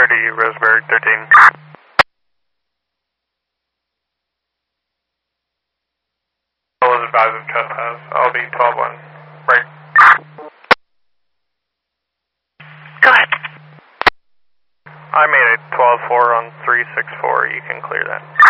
30, Roseburg 13. I was advised of trespass. I'll be 12-1. Break. Go ahead. I made a 12-4 on 364. You can clear that.